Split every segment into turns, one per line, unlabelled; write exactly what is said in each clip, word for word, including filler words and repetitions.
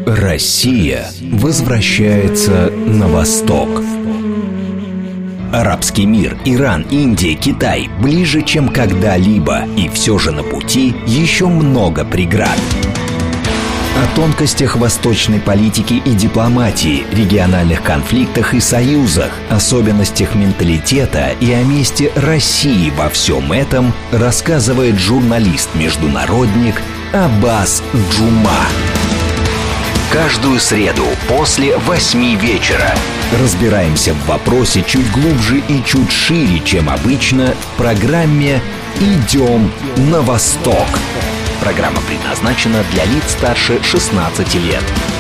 Россия возвращается на восток. Арабский мир, Иран, Индия, Китай ближе, чем когда-либо. И все же на пути еще много преград. О тонкостях восточной политики и дипломатии, региональных конфликтах и союзах, особенностях менталитета и о месте России во всем этом рассказывает журналист-международник Аббас Джума. Каждую среду после восьми вечера разбираемся в вопросе чуть глубже и чуть шире, чем обычно, в программе «Идем на восток». Программа предназначена для лиц старше шестнадцати лет.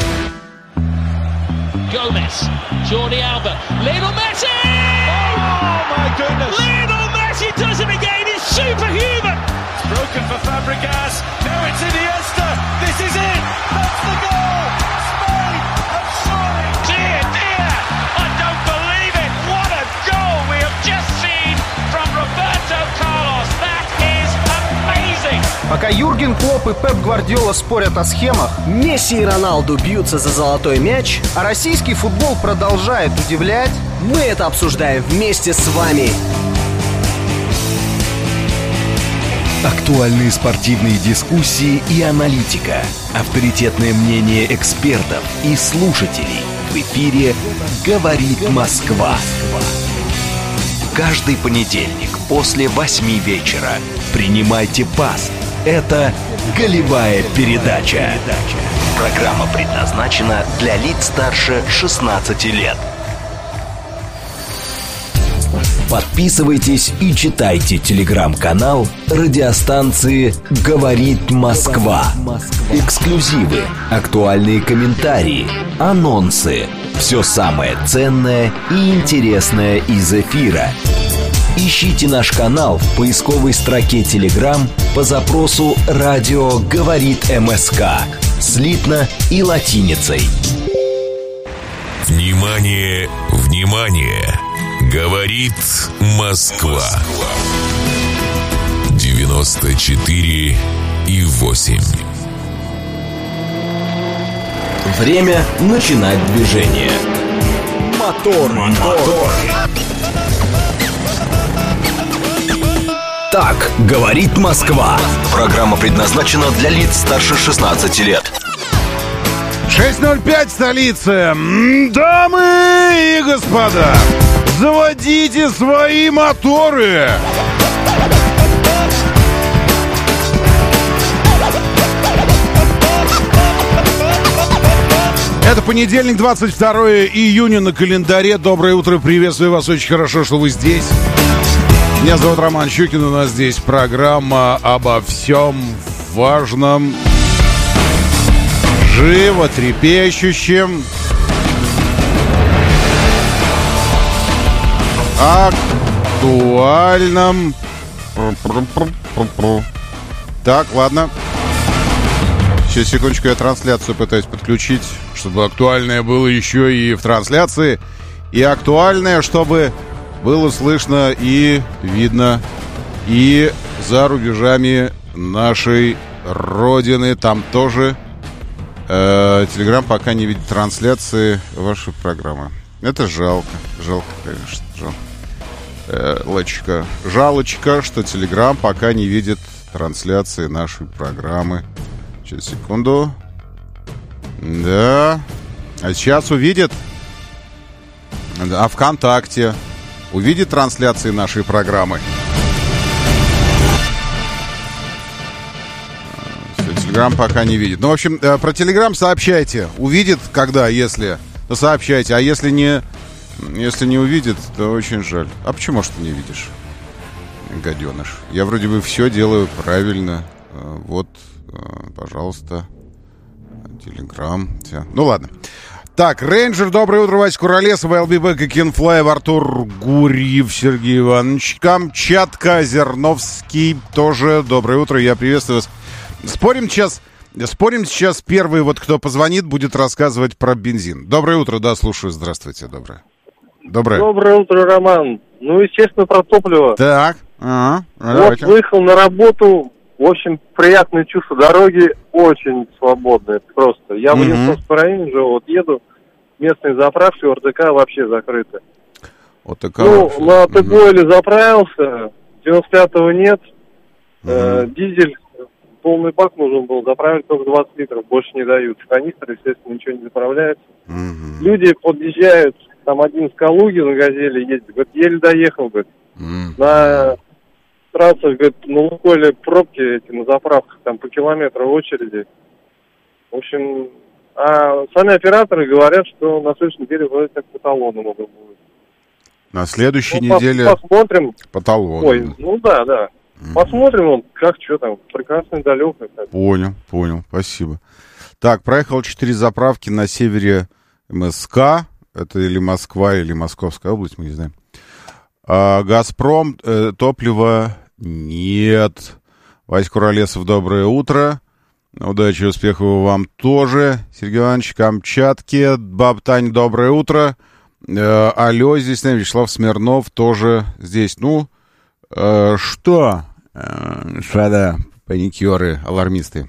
Gomez, Jordi Alba, Lionel Messi! Oh my goodness! Lionel Messi does it again. He's superhuman. It's broken for Fabregas. Now it's Iniesta. This is it. That's the goal. Spain have soaring. Dear, dear, I don't believe it. What a goal we have just seen from Roberto Carlos. That is amazing.
Пока Юрген Клопп и Пеп Гвардиола спорят о схемах, Месси и Роналду бьются за золотой мяч, а российский футбол продолжает удивлять, мы это обсуждаем вместе с вами.
Актуальные спортивные дискуссии и аналитика. Авторитетное мнение экспертов и слушателей. В эфире «Говорит Москва». Каждый понедельник после восьми вечера принимайте пас. Это «Голевая передача». Программа предназначена для лиц старше шестнадцати лет. Подписывайтесь и читайте телеграм-канал радиостанции «Говорит Москва». Эксклюзивы, актуальные комментарии, анонсы. Все самое ценное и интересное из эфира. Ищите наш канал в поисковой строке Telegram по запросу «Радио говорит МСК» слитно и латиницей.
Внимание, внимание! Говорит Москва. девяносто четыре и восемь.
Время начинать движение. Мотор, мотор. Так говорит Москва. Программа предназначена для лиц старше шестнадцати лет.
шесть ноль пять, столица. Дамы и господа, заводите свои моторы. Это понедельник, двадцать второе июня на календаре. Доброе утро, приветствую вас, очень хорошо, что вы здесь. Меня зовут Роман Щукин, у нас здесь программа обо всем важном, животрепещущем, актуальном. Так, ладно. Сейчас, секундочку, я трансляцию пытаюсь подключить, чтобы актуальное было еще и в трансляции, и актуальное, чтобы было слышно и видно и за рубежами нашей родины. Там тоже э, Телеграм пока не видит трансляции вашей программы. Это жалко, жалко, конечно, жалко. Э, лочка, жалочка, что Телеграм пока не видит трансляции нашей программы. Сейчас, секунду. Да. А сейчас увидит. А ВКонтакте увидит трансляции нашей программы. Телеграм пока не видит. Ну, в общем, про Телеграм сообщайте. Увидит, когда, если, то сообщайте. А если не, если не увидит, то очень жаль. А почему ж ты не видишь, гаденыш? Я вроде бы все делаю правильно. Вот, пожалуйста, Телеграм. Все. Ну, ладно. Так, Рейнджер, доброе утро, Вася Куролесов, эл би Бэк и Кенфлайв, Артур Гурьев, Сергей Иванович, Камчатка, Зерновский, тоже доброе утро, я приветствую вас. Спорим сейчас, спорим сейчас, первый вот, кто позвонит, будет рассказывать про бензин. Доброе утро, да, слушаю, здравствуйте, доброе. Доброе.
Доброе утро, Роман. Ну, естественно, про топливо.
Так, ага,
вот выехал на работу, В общем, приятное чувство дороги, очень свободное, просто. Я в Ленинском районе живу, вот еду, местные заправки у РДК вообще закрыты.
ОТК
ну,
вообще.
на Т-Бойле заправился, девяносто пятого нет, угу. э, дизель, полный бак нужен был, заправить только двадцать литров, больше не дают. В канистр, естественно, ничего не заправляется.
Угу.
Люди подъезжают, там один с Калуги на «Газели» ездит, говорит, еле доехал, говорит, угу. на... трассах, говорит, на Лукойле пробки эти на заправках, там по километру очереди. В общем, а сами операторы говорят, что на следующей неделе вроде как по талону могут будет.
На следующей
ну,
неделе
пос- посмотрим.
По талону.
Ой, ну да, да. Mm-hmm. Посмотрим, он как, что там, прекрасный далекий.
Понял, понял, спасибо. Так, проехал четыре заправки на севере МСК. Это или Москва, или Московская область, мы не знаем. А, Газпром, э, топливо нет. Вась Куролесов, доброе утро. Удачи, успехов вам тоже. Сергей Иванович, Камчатки. Баб Тань, доброе утро. Э, алло, здесь Вячеслав Смирнов тоже здесь. Ну, э, что, э, господа паникеры, алармисты.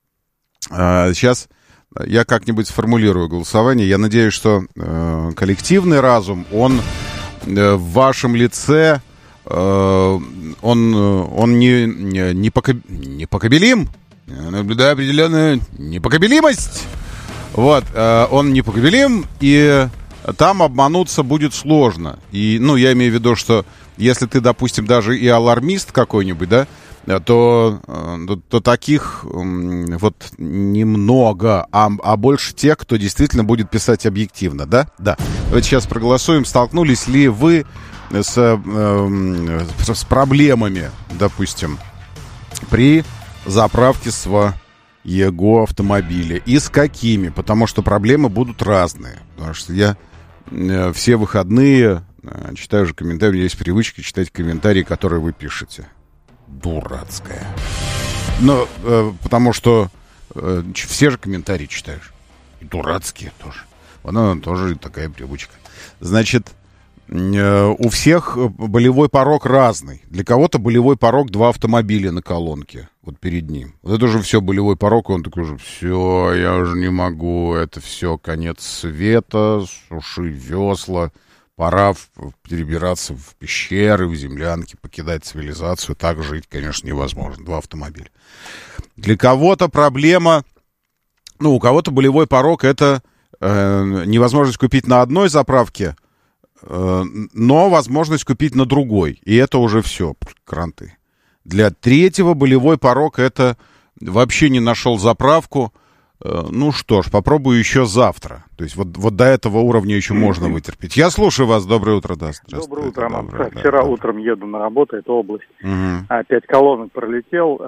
Э, сейчас я как-нибудь сформулирую голосование. Я надеюсь, что э, коллективный разум, он э, в вашем лице... Он, он не, не, не, покоб... непокобелим, наблюдаю определенную непокобелимость. Вот, он непокобелим, и там обмануться будет сложно. И, ну, я имею в виду, что если ты, допустим, даже и алармист какой-нибудь, да, то, то, то таких вот немного, а, а больше тех, кто действительно будет писать объективно, да? Да. Давайте сейчас проголосуем. Столкнулись ли вы с, э, с проблемами, допустим, при заправке своего автомобиля? И с какими? Потому что проблемы будут разные. Потому что я э, все выходные э, читаю же комментарии. У меня есть привычка читать комментарии, которые вы пишете. Дурацкая. Ну, э, потому что э, все же комментарии читаешь. И дурацкие тоже. Она тоже такая привычка. Значит, у всех болевой порог разный. Для кого-то болевой порог два автомобиля на колонке. Вот перед ним. Вот это уже все болевой порог. И он такой уже, все, я уже не могу. Это все конец света. Суши весла. Пора в, перебираться в пещеры, в землянки, покидать цивилизацию. Так жить, конечно, невозможно. Два автомобиля. Для кого-то проблема... Ну, у кого-то болевой порог — это э, невозможность купить на одной заправке, но возможность купить на другой. И это уже все, кранты. Для третьего болевой порог — это вообще не нашел заправку. Ну что ж, попробую еще завтра. То есть вот, вот до этого уровня еще можно вытерпеть. Я слушаю вас. Доброе утро, да.
Доброе утро, Роман. Вчера да, утром еду на работу, это область. Угу. Опять колонок пролетел.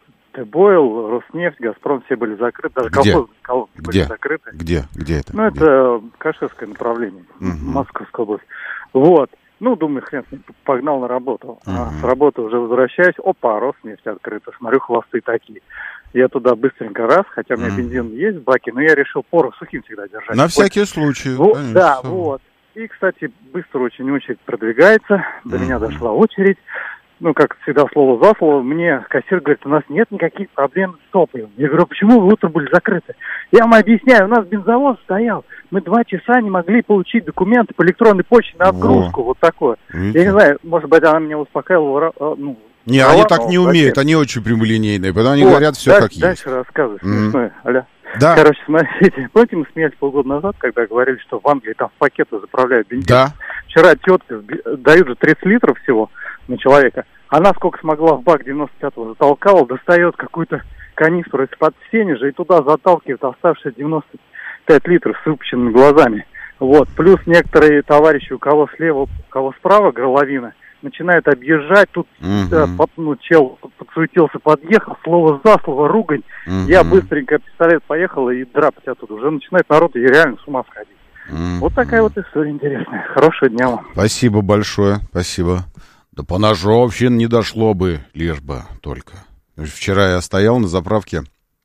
Т-Бойл, Роснефть, Газпром, все были закрыты. Даже колхозные колонки
Где?
были закрыты.
Где? Где это?
Ну,
Где?
это Каширское направление, угу. Московская область. Вот. Ну, думаю, хрен с ним, погнал на работу. Угу. А с работы уже возвращаюсь. Опа, Роснефть открыта. Смотрю, хвосты такие. Я туда быстренько раз, хотя у меня угу. бензин есть в баке, но я решил порох сухим всегда держать.
На всякий случай.
Вот, да, вот. И, кстати, быстро очень очередь продвигается. До угу. меня дошла очередь. Ну, как всегда, слово за слово, мне кассир говорит, у нас нет никаких проблем с топливом. Я говорю, почему вы утром были закрыты? Я вам объясняю, у нас бензовоз стоял, мы два часа не могли получить документы по электронной почте на отгрузку, Во. вот такое. Видите? Я не знаю, может быть, она меня успокаивала, ну...
Не, они так не умеют, они очень прямолинейные, потому они вот, говорят все
дальше,
как есть.
Дальше рассказываю, смешное, mm-hmm. аля.
Да.
Короче, смотрите, помните, мы смеялись полгода назад, когда говорили, что в Англии там в пакеты заправляют бензин?
Да.
Вчера тетка, дают же тридцать литров всего на человека, она сколько смогла в бак девяносто пятого затолкала, достает какую-то канистру из-под сенежа и туда заталкивает оставшиеся девяносто пять литров с выпущенными глазами. Вот. Плюс некоторые товарищи, у кого слева, у кого справа горловина, начинают объезжать. Тут uh-huh. под, ну, чел подсуетился, подъехал, слово за слово, ругань. Uh-huh. Я быстренько, пистолет поехал и драпать оттуда. Уже начинает народ и реально с ума сходить. Uh-huh. Вот такая вот история интересная. Хорошего дня вам.
Спасибо большое. Спасибо. Да по ножовщин не дошло бы, лишь бы только. Вчера я стоял на заправке.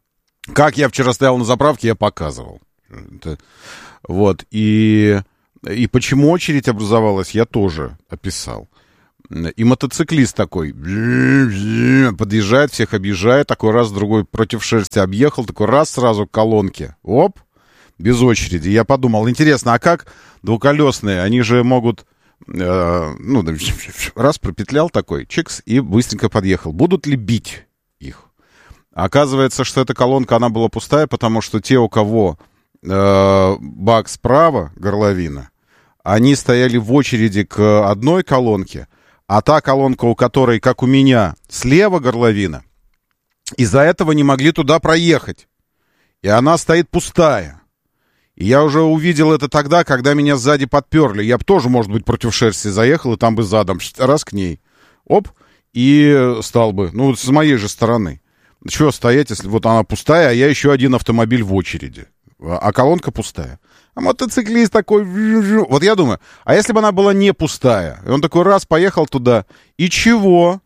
Как я вчера стоял на заправке, я показывал. Это... Вот. И... и почему очередь образовалась, я тоже описал. И мотоциклист такой подъезжает, всех объезжает, такой раз, другой против шерсти объехал, такой раз сразу к колонке. Оп, без очереди. Я подумал, интересно, а как двухколесные? Они же могут... Э, ну, раз пропетлял такой, чикс, и быстренько подъехал. Будут ли бить их? Оказывается, что эта колонка, она была пустая, потому что те, у кого э, бак справа, горловина, они стояли в очереди к одной колонке, а та колонка, у которой, как у меня, слева горловина, из-за этого не могли туда проехать. И она стоит пустая. И я уже увидел это тогда, когда меня сзади подперли. Я бы тоже, может быть, против шерсти заехал, и там бы задом раз к ней. Оп, и стал бы. Ну, с моей же стороны. Чего стоять, если вот она пустая, а я еще один автомобиль в очереди. А колонка пустая. А мотоциклист такой... Вот я думаю, а если бы она была не пустая? И он такой раз поехал туда. И чего?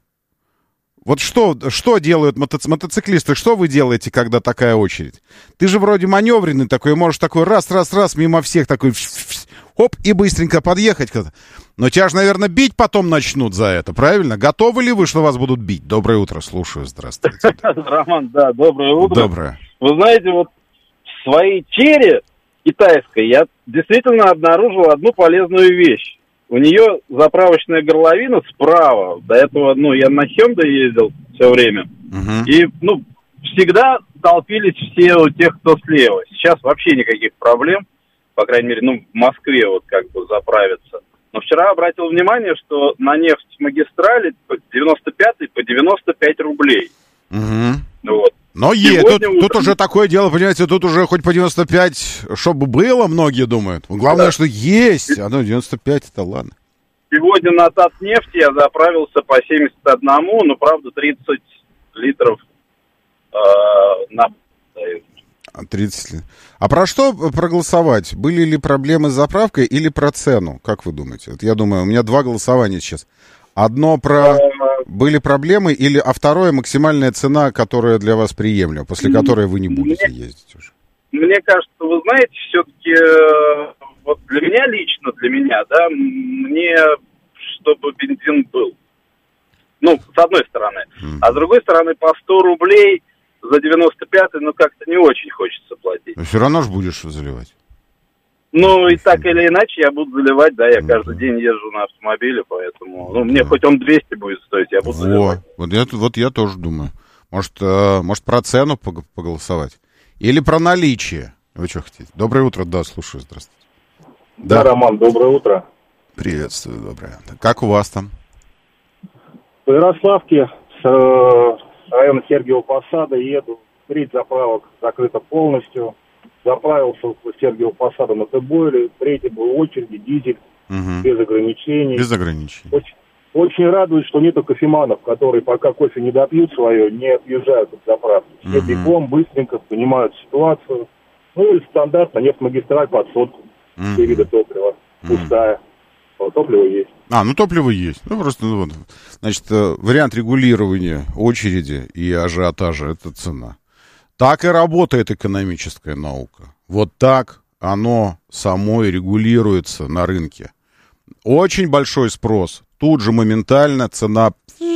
Вот что, что делают мотоци... мотоциклисты? Что вы делаете, когда такая очередь? Ты же вроде маневренный такой, можешь такой раз-раз-раз мимо всех такой... Хоп, и быстренько подъехать. Но тебя же, наверное, бить потом начнут за это, правильно? Готовы ли вы, что вас будут бить? Доброе утро, слушаю, здравствуйте.
Роман, да, доброе утро.
Доброе.
Вы знаете, вот в своей чере китайской я действительно обнаружил одну полезную вещь. У нее заправочная горловина справа. До этого, ну, я на Hyundai ездил все время. Uh-huh. И, ну, всегда толпились все у тех, кто слева. Сейчас вообще никаких проблем. По крайней мере, ну, в Москве вот как бы заправиться. Но вчера обратил внимание, что на нефть-магистрали по девяносто пятый по девяносто пять рублей.
Uh-huh.
Вот.
Но е, тут, утром... тут уже такое дело, понимаете, тут уже хоть по девяносто пять, чтобы было, многие думают. Главное, да. Что есть, а ну девяносто пять, это ладно.
Сегодня на Татнефти я заправился по семьдесят один, но, правда, тридцать литров э, на...
тридцать литров. А про что проголосовать? Были ли проблемы с заправкой или про цену? Как вы думаете? Вот я думаю, у меня два голосования сейчас. Одно про... Были проблемы, или, а второе, максимальная цена, которая для вас приемлема, после которой вы не будете мне, ездить уже?
Мне кажется, вы знаете, все-таки, вот для меня лично, для меня, да, мне, чтобы бензин был. Ну, с одной стороны. Mm. А с другой стороны, по сто рублей за девяносто пятый, ну, как-то не очень хочется платить.
Но все равно же будешь заливать.
Ну, и так или иначе я буду заливать, да, я каждый день езжу на автомобиле, поэтому, ну, мне хоть он двести будет стоить, я буду
Во.
заливать.
Вот я, вот я тоже думаю. Может, э, может про цену поголосовать? Или про наличие? Вы что хотите? Доброе утро, да, слушаю, здравствуйте.
Да, да, Роман, доброе утро.
Приветствую, доброе. Как у вас там?
В Ярославке с э, района Сергиева Посада еду, треть заправок закрыта полностью. Заправился в Сергиева Посада на Т-бойле, третий был в очереди, дизель, угу. без ограничений.
Без ограничений.
Очень, очень радует, что нету кофеманов, которые пока кофе не допьют свое, не отъезжают от заправки. Все угу. бегом, быстренько понимают ситуацию. Ну и стандартно нефть-магистраль под сотку, угу. все виды топлива, угу. пустая. Но топливо есть.
А, ну топливо есть. Ну просто, ну, вот. Значит, вариант регулирования очереди и ажиотажа — это цена. Так и работает экономическая наука. Вот так оно само и регулируется на рынке. Очень большой спрос. Тут же моментально цена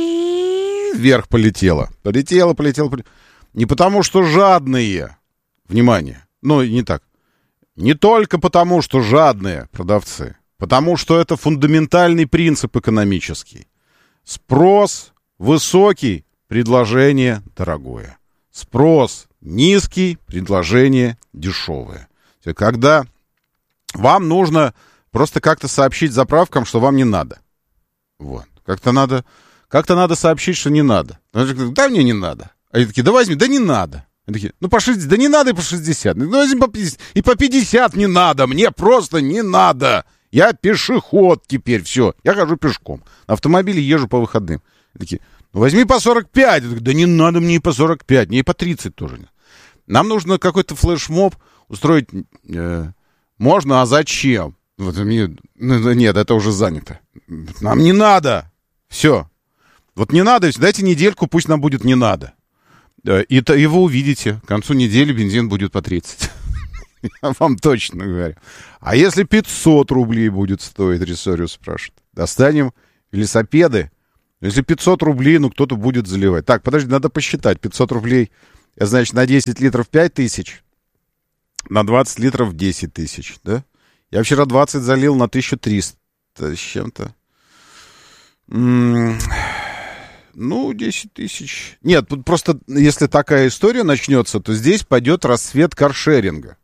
вверх полетела. Полетела, полетела, полетела. Не потому, что жадные. Внимание. Ну, не так. Не только потому, что жадные продавцы. Потому что это фундаментальный принцип экономический. Спрос высокий, предложение дорогое. Спрос низкий, предложение дешевое. Когда вам нужно просто как-то сообщить заправкам, что вам не надо. Вот. Как-то надо, как-то надо сообщить, что не надо. Да, мне не надо. А они такие, да возьми, да не надо. Они такие, ну по шестьдесят, да не надо и по шестьдесят. Ну возьми по пятьдесят. И по пятьдесят не надо, мне просто не надо. Я пешеход теперь, все. Я хожу пешком. На автомобиле езжу по выходным. Они такие, ну возьми по сорок пять. Я такой, да не надо мне и по сорок пять, мне и по тридцать тоже нет. Нам нужно какой-то флешмоб устроить. Э, можно, а зачем? Вот, мне, ну, нет, это уже занято. Нам не надо. Все. Вот не надо. Дайте недельку, пусть нам будет не надо. И, то, и вы увидите. К концу недели бензин будет по тридцать. Я вам точно говорю. А если пятьсот рублей будет стоить, Ресориус спрашивает. Достанем велосипеды. Если пятьсот рублей, ну, кто-то будет заливать. Так, подожди, надо посчитать. пятьсот рублей, значит, на десять литров пять тысяч, на двадцать литров десять тысяч, да? Я вчера двадцать залил на тысячу триста с чем-то. М-м- ну, десять тысяч. Нет, просто если такая история начнется, то здесь пойдет рассвет каршеринга.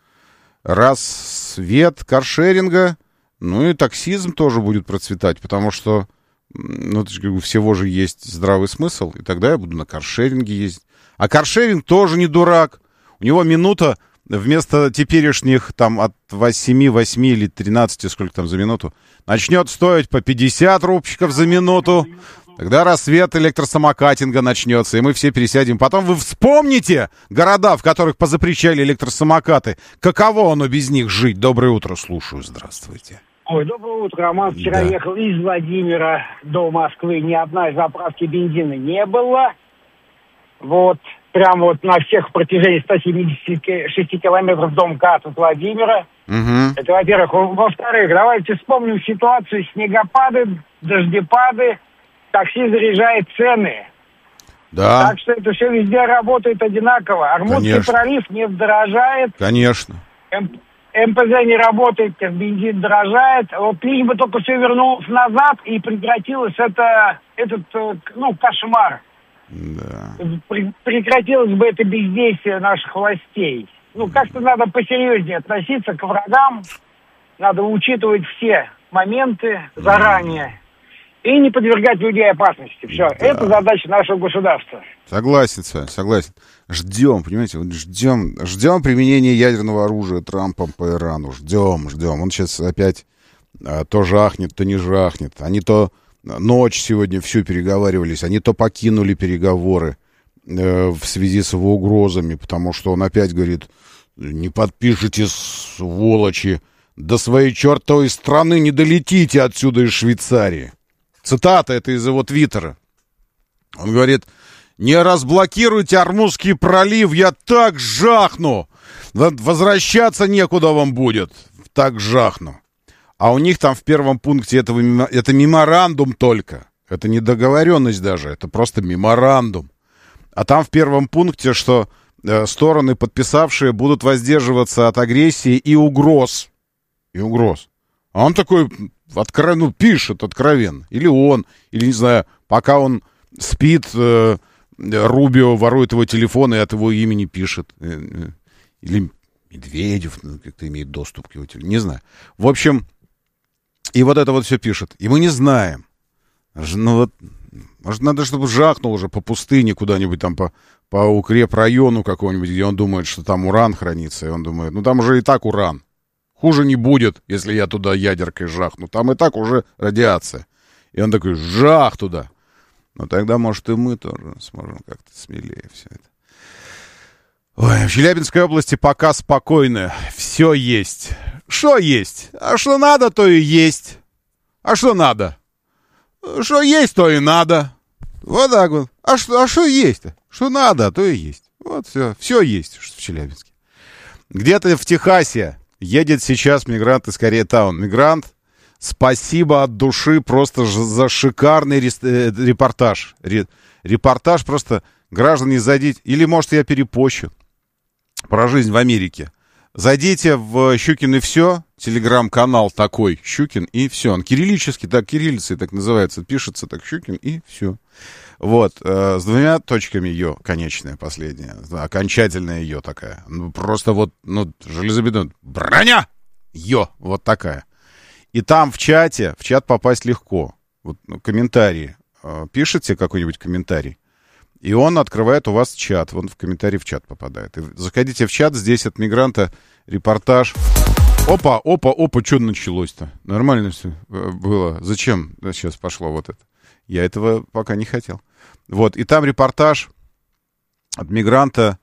Рассвет каршеринга, ну и таксизм тоже будет процветать, потому что ну, это же, у всего же есть здравый смысл, и тогда я буду на каршеринге ездить. А каршеринг тоже не дурак. У него минута вместо теперешних там от семи, восьми или тринадцати, сколько там за минуту, начнет стоить по пятьдесят рубчиков за минуту. Тогда рассвет электросамокатинга начнется, и мы все пересядем. Потом вы вспомните города, в которых позапрещали электросамокаты. Каково оно без них жить? Доброе утро, слушаю, здравствуйте.
Ой, доброе утро, Роман. Вчера да. ехал из Владимира до Москвы. Ни одной заправки бензина не было. Вот, прямо вот на всех в протяжении ста семидесяти шести километров до МКАД от Владимира. Угу. Это, во-первых. Во-вторых, давайте вспомним ситуацию: снегопады, дождепады. Такси заряжает цены.
Да.
Так что это все везде работает одинаково. Армудский пролив не дорожает.
Конечно.
М- МПЗ не работает, бензин дорожает. Вот лишь бы только все вернулось назад и прекратилось это, этот, ну, кошмар.
Да.
Прекратилось бы это бездействие наших властей. Ну, как-то надо посерьезнее относиться к врагам. Надо учитывать все моменты заранее. И не подвергать людей опасности. Все, да. Это задача нашего государства.
Согласен, Сань, согласен. Ждем, понимаете, вот ждем, ждем применения ядерного оружия Трампом по Ирану. Ждем, ждем. Он сейчас опять а, то жахнет, то не жахнет. Они то ночь сегодня всю переговаривались, они то покинули переговоры э, в связи с его угрозами, потому что он опять говорит: не подпишите, сволочи, до своей чертовой страны не долетите отсюда из Швейцарии. Цитата, это из его твиттера. Он говорит: не разблокируйте Армузский пролив, я так жахну. Возвращаться некуда вам будет. Так жахну. А у них там в первом пункте этого, это меморандум только. Это не договоренность даже, это просто меморандум. А там в первом пункте, что э, стороны, подписавшие, будут воздерживаться от агрессии и угроз. И угроз. А он такой... Откро... ну, пишет откровенно. Или он, или, не знаю, пока он спит, э, Рубио ворует его телефон и от его имени пишет. Э, э, или Медведев ну, как-то имеет доступ к его телефону. Не знаю. В общем, и вот это вот все пишет. И мы не знаем. Ну, вот, может, надо, чтобы жахнул уже по пустыне куда-нибудь там, по, по укрепрайону какому-нибудь, где он думает, что там уран хранится. И он думает, ну, там уже и так уран. Хуже не будет, если я туда ядеркой жахну. Там и так уже радиация. И он такой: жах туда. Ну, тогда, может, и мы тоже сможем как-то смелее все это. Ой, в Челябинской области пока спокойно. Все есть. Что есть? А что надо, то и есть. А что надо? Что есть, то и надо. Вот так вот. А что, а что есть-то? Что надо, то и есть. Вот все. Все есть в Челябинске. Где-то в Техасе едет сейчас мигрант из Кореятаун. Мигрант, спасибо от души просто за шикарный репортаж. Репортаж просто, граждане, зайдите. Или, может, я перепощу про жизнь в Америке. Зайдите в Щукин и все. Телеграм-канал такой, Щукин и все. Он кириллический, так, кириллицей так называется. Пишется так, Щукин и все. Вот, э, с двумя точками ее, конечная, последняя, окончательная ее такая. Ну, просто вот, ну, железобетон, броня ее, вот такая. И там в чате, в чат попасть легко. Вот, ну, комментарии. Э, пишите какой-нибудь комментарий, и он открывает у вас чат. Вон в комментарий в чат попадает. И заходите в чат, здесь от мигранта репортаж. Опа, опа, опа, что началось-то? Нормально все было. Зачем сейчас пошло вот это? Я этого пока не хотел. Вот, и там репортаж от мигранта,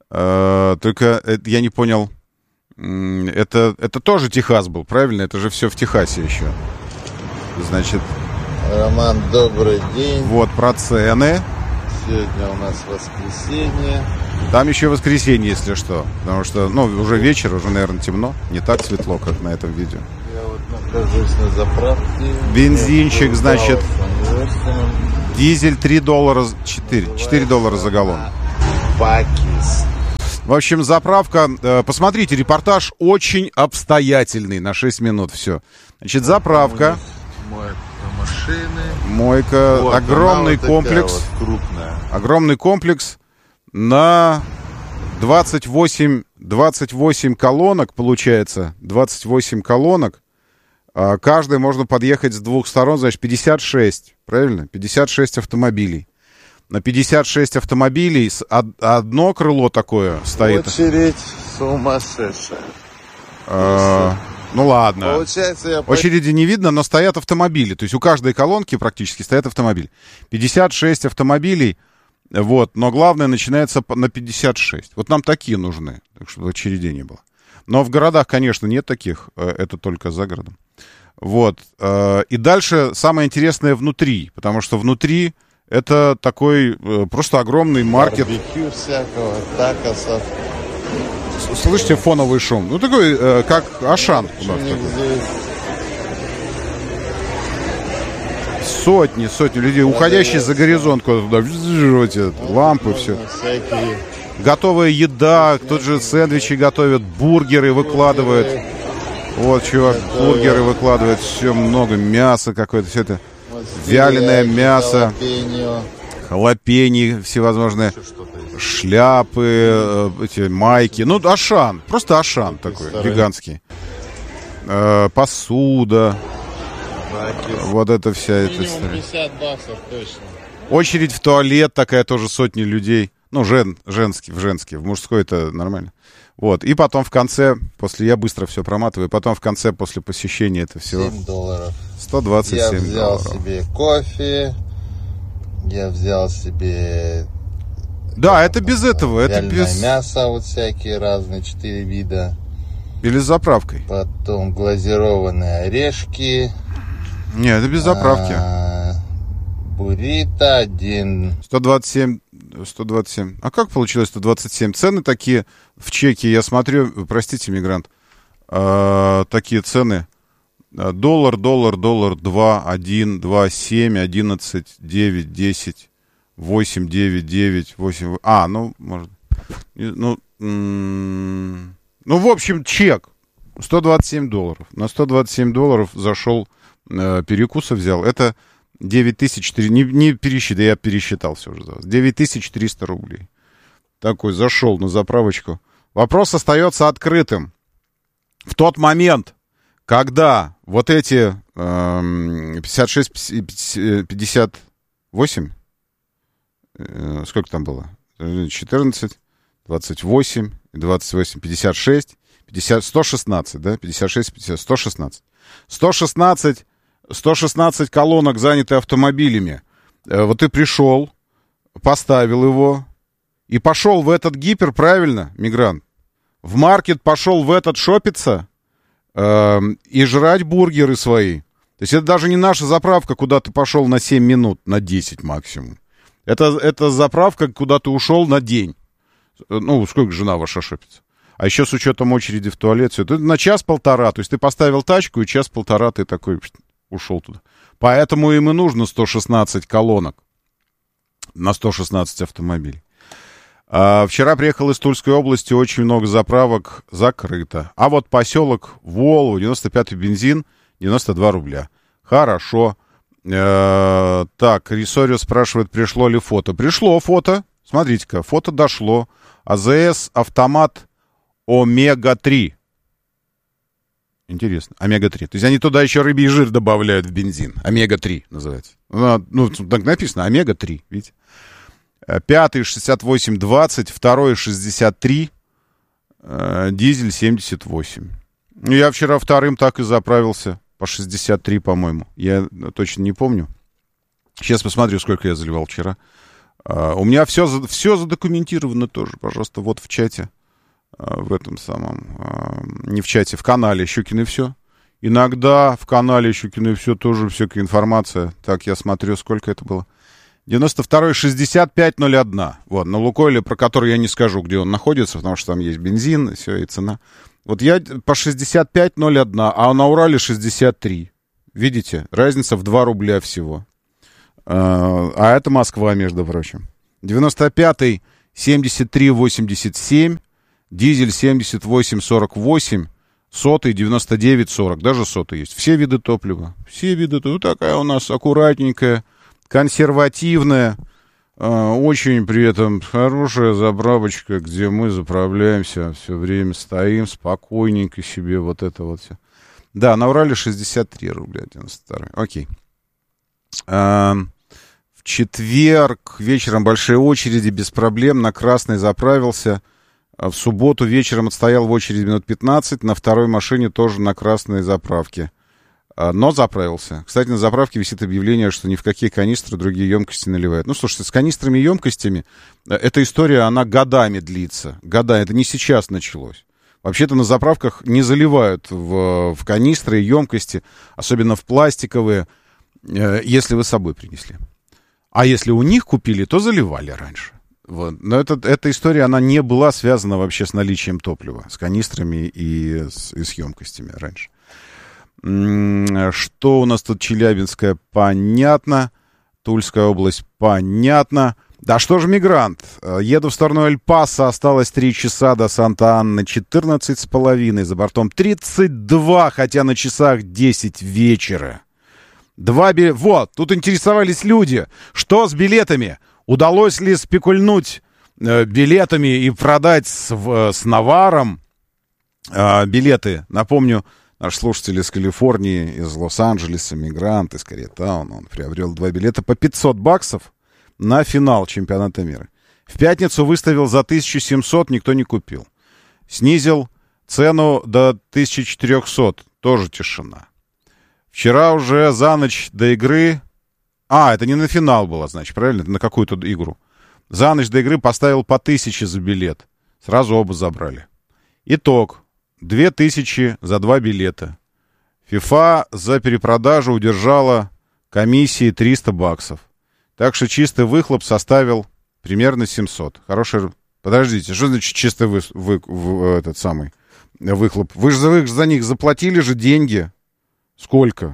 э, только э, я не понял, э, это, это тоже Техас был, правильно? Это же все в Техасе еще. Значит...
Роман, добрый день.
Вот, про цены.
Сегодня у нас воскресенье.
Там еще воскресенье, если что. Потому что, ну, уже вечер, уже, наверное, темно. Не так светло, как на этом видео.
Я вот Нахожусь на заправке.
Бензинчик, значит, дизель три доллара, четыре, четыре доллара за галлон.
Пакис.
В общем, заправка, э, посмотрите, репортаж очень обстоятельный, на шесть минут, все. Значит, заправка.
Мойка машины.
Мойка,
Вот,
огромный
вот
комплекс.
Вот крупная.
Огромный комплекс на двадцать восемь, двадцать восемь колонок, получается, двадцать восемь колонок. А каждой можно подъехать с двух сторон, значит, пятьдесят шесть, правильно? пятьдесят шесть автомобилей. На пятьдесят шесть автомобилей одно крыло такое стоит.
Очередь сумасшедшая.
А, ну ладно.
Получается, я...
Очереди не видно, но стоят автомобили. То есть у каждой колонки практически стоят автомобили. пятьдесят шесть автомобилей, вот, но главное начинается на пятьдесят шесть. Вот нам такие нужны, так чтобы очередей не было. Но в городах, конечно, нет таких, это только за городом. Вот. И дальше самое интересное внутри, потому что внутри это такой просто огромный маркет.
Барбекю всякого, такосов.
Слышите фоновый шум? Ну, такой, как Ашан у нас такой. Сотни, сотни людей, уходящие за горизонт куда-то туда, лампы, все.
Всякие.
Готовая еда, тут же сэндвичи готовят, бургеры выкладывают. Вот, чувак, бургеры выкладывает, все много, мяса какое-то, все это. Вяленое мясо, халапеньи всевозможные, шляпы, эти майки. Ну, Ашан, просто Ашан такой, гигантский. Э, посуда. Вот это вся эта история.
пятьдесят баксов точно.
Очередь в туалет такая тоже, сотни людей. Ну, жен, женский, в женский, в мужской это нормально. Вот, и потом в конце, после, я быстро все проматываю, потом в конце, после посещения этого всего...
семь долларов.
сто двадцать семь
я взял
долларов.
себе кофе, я взял себе...
Да, это без этого, это без...
мясо, вот всякие разные, четыре вида.
Или с заправкой.
Потом глазированные орешки.
Нет, это без заправки.
А, буррито один.
сто двадцать семь, сто двадцать семь. А как получилось сто двадцать семь? Цены такие в чеке, я смотрю, простите, мигрант, а, такие цены. Доллар, доллар, доллар, два, один, два, семь, одиннадцать, девять, десять, восемь, девять, девять, восемь. А, ну, может. Ну, м- ну, в общем, чек. сто двадцать семь долларов. На сто двадцать семь долларов зашел, э, перекуса взял. Это девять тысяч, не, не пересчитал, я пересчитал все уже. девять тысяч триста рублей. Такой зашел на заправочку. Вопрос остается открытым. В тот момент, когда вот эти э, пятьдесят шесть, пятьдесят восемь, э, сколько там было? четырнадцать, двадцать восемь, двадцать восемь, пятьдесят шесть, пятьдесят, сто шестнадцать, да? пятьдесят шесть, пятьдесят, сто шестнадцать. сто шестнадцать, сто шестнадцать колонок заняты автомобилями. Э, вот ты пришел, поставил его и пошел в этот гипер, правильно, мигрант? В маркет пошел в этот шопиться э, и жрать бургеры свои. То есть это даже не наша заправка, куда ты пошел на семь минут, на десять максимум. Это, это заправка, куда ты ушел на день. Ну, сколько жена ваша шопится. А еще с учетом очереди в туалет, все это на час-полтора. То есть ты поставил тачку, и час-полтора ты такой ушел туда. Поэтому им и нужно сто шестнадцать колонок на сто шестнадцать автомобилей. А, вчера приехал из Тульской области, очень много заправок закрыто. А вот поселок Волова, девяносто пятый бензин, девяносто два рубля. Хорошо. Э-э- так, Рисорио спрашивает, пришло ли фото. Пришло фото. Смотрите-ка, фото дошло. АЗС автомат Омега три. Интересно, Омега три. То есть они туда еще рыбий жир добавляют в бензин. Омега три называется. Ну, так написано, Омега три, видите. Пятый шестьдесят восемь двадцать, второй шестьдесят три, э, дизель семьдесят восемь. Я вчера вторым так и заправился по шестьдесят три, по-моему. Я точно не помню. Сейчас посмотрю, сколько я заливал вчера. Uh, у меня все, все задокументировано тоже, пожалуйста, вот в чате, uh, в этом самом, uh, не в чате, в канале Щукин и все. Иногда в канале Щукин и все тоже всякая информация. Так, я смотрю, сколько это было. девяносто второй шестьдесят пять ноль один. Вот, на Лукойле, про который я не скажу, где он находится, потому что там есть бензин, и все, и цена. Вот я по шестьдесят пять ноль один, а на Урале шестьдесят три. Видите? Разница в два рубля всего. А это Москва, между прочим. девяносто пятый семьдесят три восемьдесят семь, дизель семьдесят восемь сорок восемь, сотый девяносто девять сорок, даже сотый есть. Все виды топлива. Все виды топлива. Такая у нас аккуратненькая, консервативная, очень при этом хорошая заправочка, где мы заправляемся, все время стоим спокойненько себе, вот это вот все. Да, на Урале шестьдесят три рубля девяносто два. Окей. А, в четверг вечером большие очереди, без проблем, на красный заправился. В субботу вечером отстоял в очереди минут пятнадцать, на второй машине тоже на красной заправке. Но заправился. Кстати, на заправке висит объявление, что ни в какие канистры другие емкости наливают. Ну, слушайте, с канистрами и емкостями эта история, она годами длится. Года, это не сейчас началось. Вообще-то на заправках не заливают в, в канистры и емкости, особенно в пластиковые, если вы с собой принесли. А если у них купили, то заливали раньше. Вот. Но это, эта история, она не была связана вообще с наличием топлива, с канистрами и с, и с емкостями раньше. Что у нас тут? Челябинская, понятно. Тульская область, понятно. Да что же мигрант? Еду в сторону Эль-Пасо, осталось три часа до Санта-Анны, четырнадцать с половиной, за бортом тридцать два, хотя на часах десять вечера. Два билета. Вот, тут интересовались люди, что с билетами? Удалось ли спекульнуть э, билетами и продать с, в, с наваром э, билеты? Напомню, наш слушатель из Калифорнии, из Лос-Анджелеса, мигрант из Кореатауна, он приобрел два билета по пятьсот баксов на финал чемпионата мира. В пятницу выставил за тысячу семьсот, никто не купил. Снизил цену до тысячи четырехсот, тоже тишина. Вчера уже за ночь до игры... А, это не на финал было, значит, правильно? Это на какую-то игру. За ночь до игры поставил по тысяче за билет. Сразу оба забрали. Итог. Две тысячи за два билета. FIFA за перепродажу удержала комиссии триста баксов. Так что чистый выхлоп составил примерно семьсот. Хороший... Подождите, что значит чистый вы... Вы... Вы... этот самый выхлоп? Вы же за... Вы же за них заплатили же деньги. Сколько?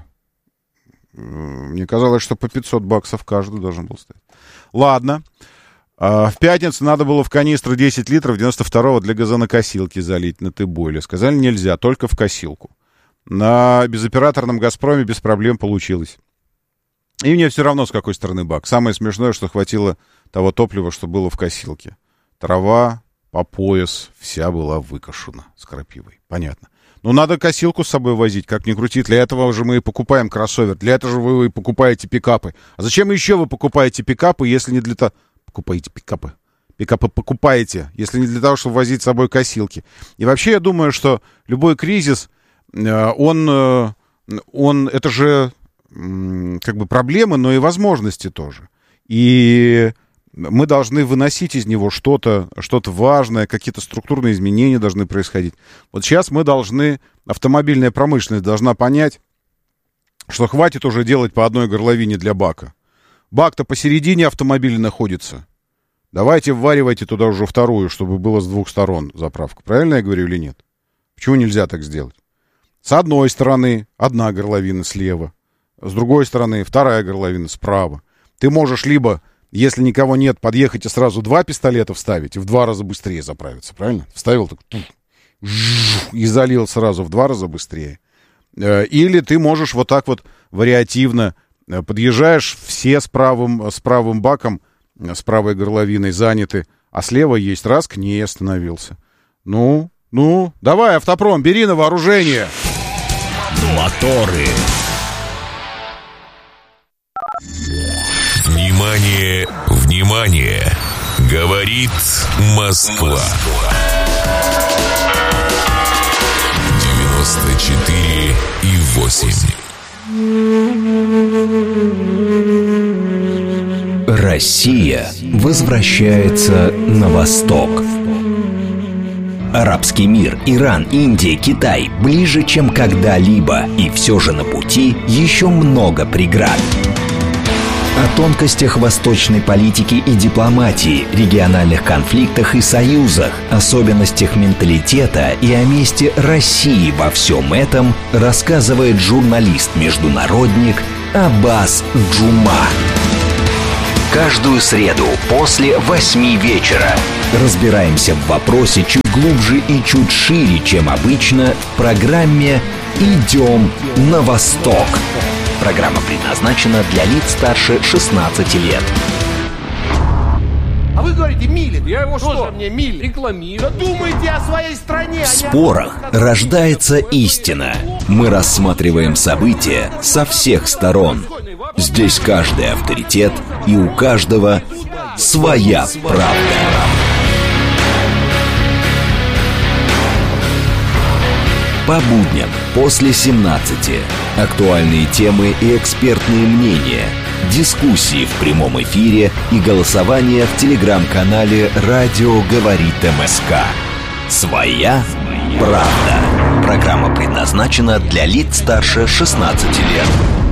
Мне казалось, что по пятьсот баксов каждый должен был стоять. Ладно. В пятницу надо было в канистру десять литров девяносто второго для газонокосилки залить на Тыбойле. Сказали, нельзя, только в косилку. На безоператорном «Газпроме» без проблем получилось. И мне все равно, с какой стороны бак. Самое смешное, что хватило того топлива, что было в косилке. Трава по пояс вся была выкошена с крапивой. Понятно. Ну, надо косилку с собой возить, как ни крути. Для этого же мы и покупаем кроссовер. Для этого же вы и покупаете пикапы. А зачем еще вы покупаете пикапы, если не для того... Покупаете пикапы. Пикапы покупаете, если не для того, чтобы возить с собой косилки. И вообще, я думаю, что любой кризис, он... он это же как бы проблемы, но и возможности тоже. И... мы должны выносить из него что-то, что-то важное, какие-то структурные изменения должны происходить. Вот сейчас мы должны, автомобильная промышленность должна понять, что хватит уже делать по одной горловине для бака. Бак-то посередине автомобиля находится. Давайте вваривайте туда уже вторую, чтобы было с двух сторон заправка. Правильно я говорю или нет? Почему нельзя так сделать? С одной стороны одна горловина слева, с другой стороны вторая горловина справа. Ты можешь либо... Если никого нет, подъехать и сразу два пистолета вставить, и в два раза быстрее заправиться, правильно? Вставил так, и залил сразу в два раза быстрее. Или ты можешь вот так вот вариативно, подъезжаешь, все с правым, с правым баком, с правой горловиной заняты, а слева есть, раз, к ней остановился. Ну, ну, давай, автопром, бери на вооружение.
Моторы. Внимание, внимание! Говорит Москва. девяносто четыре и восемь.
Россия возвращается на восток. Арабский мир, Иран, Индия, Китай ближе, чем когда-либо. И все же на пути еще много преград. О тонкостях восточной политики и дипломатии, региональных конфликтах и союзах, особенностях менталитета и о месте России во всем этом рассказывает журналист-международник Аббас Джума. Каждую среду после восьми вечера разбираемся в вопросе чуть глубже и чуть шире, чем обычно, в программе «Идем на восток». Программа предназначена для лиц старше шестнадцати лет.
А вы говорите, Милин. Я его что? Мне Милин. Рекламирую. Думайте о своей стране.
В спорах рождается истина. Мы рассматриваем события со всех сторон. Здесь каждый авторитет, и у каждого своя правда. По будням после семнадцати. Актуальные темы и экспертные мнения. Дискуссии в прямом эфире и голосование в телеграм-канале «Радио говорит МСК». Своя правда. Программа предназначена для лиц старше шестнадцати лет.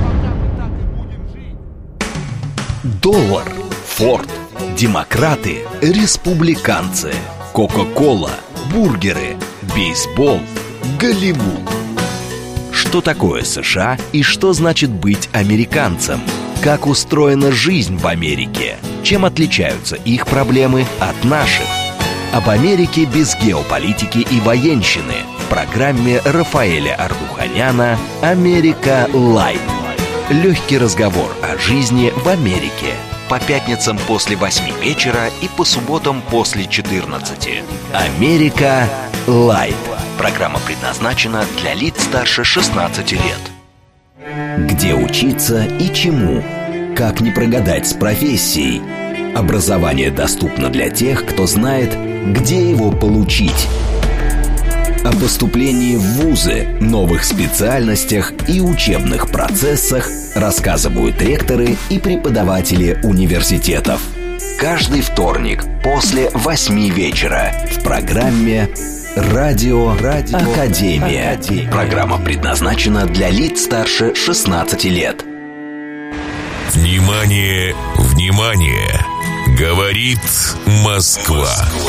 Доллар, Форд, демократы, республиканцы, Кока-кола, бургеры, бейсбол, Голливуд. Что такое США и что значит быть американцем? Как устроена жизнь в Америке? Чем отличаются их проблемы от наших? Об Америке без геополитики и военщины в программе Рафаэля Ардуханяна «Америка Лайт». Легкий разговор о жизни в Америке. По пятницам после восьми вечера и по субботам после четырнадцати. «Америка Лайт». Программа предназначена для лиц старше шестнадцати лет. Где учиться и чему? Как не прогадать с профессией? Образование доступно для тех, кто знает, где его получить. О поступлении в вузы, новых специальностях и учебных процессах рассказывают ректоры и преподаватели университетов. Каждый вторник после восьми вечера в программе «Радио, Радио Академия». Академия. Программа предназначена для лиц старше шестнадцати лет.
Внимание, внимание! Говорит Москва.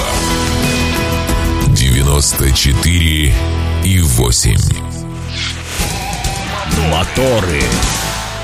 девяносто четыре и восемь.
Моторы.